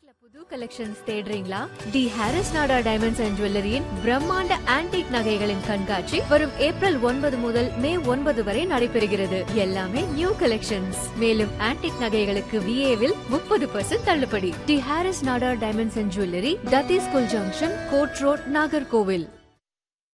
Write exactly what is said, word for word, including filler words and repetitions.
புது கலெக்ஷன்ஸ் தேடுறீங்களா? தி ஹாரிஸ் நாடா diamonds and ஜுவல்லரியின் பிரம்மாண்ட ஆன்டிக் நகைகளின் கண்காட்சி வரும் ஏப்ரல் ஒன்பது முதல் மே ஒன்பது வரை நடைபெறுகிறது. எல்லாமே நியூ கலெக்ஷன்ஸ். மேலும் ஆன்டிக் நகைகளுக்கு விஏவில் முப்பது பர்சன்ட் தள்ளுபடி. தி ஹாரிஸ் நாடா diamonds and jewellery, டத்தி school junction, code road, Nagercoil.